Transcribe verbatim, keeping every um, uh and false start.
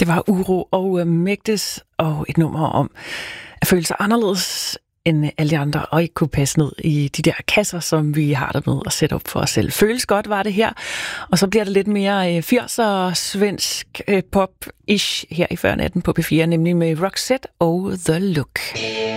var Uro og Mægtes og et nummer om at føle sig anderledes end alle andre, og ikke kunne passe ned i de der kasser, som vi har der med at sætte op for os selv. Føles godt var det her, og så bliver det lidt mere firser svensk pop-ish her i før natten på P fire, nemlig med Roxette og The Look.